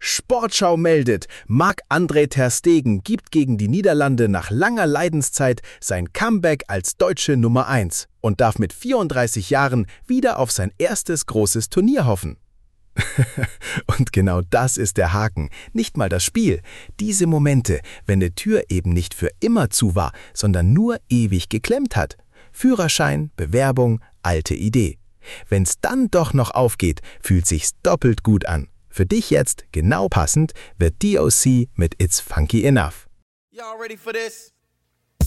Sportschau meldet, Marc-André ter Stegen gibt gegen die Niederlande nach langer Leidenszeit sein Comeback als deutsche Nummer 1 und darf mit 34 Jahren wieder auf sein erstes großes Turnier hoffen. Und genau das ist der Haken, nicht mal das Spiel. Diese Momente, wenn die Tür eben nicht für immer zu war, sondern nur ewig geklemmt hat. Führerschein, Bewerbung, alte Idee. Wenn's dann doch noch aufgeht, fühlt sich's doppelt gut an. Für dich jetzt, genau passend, wird DOC mit It's Funky Enough. Y'all ready for this?